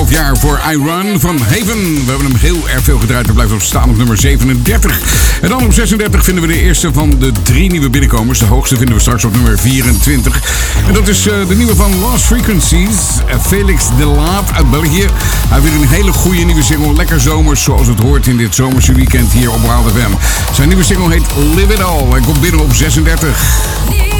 2,5 jaar voor I Run van Haven. We hebben hem heel erg veel gedraaid. Hij blijft op staan op nummer 37. En dan op 36 vinden we de eerste van de 3 nieuwe binnenkomers. De hoogste vinden we straks op nummer 24. En dat is de nieuwe van Lost Frequencies. Felix de Laat uit België. Hij heeft een hele goede nieuwe single. Lekker zomers, zoals het hoort in dit zomerse weekend hier op Wild FM. Zijn nieuwe single heet Live It All. Hij komt binnen op 36.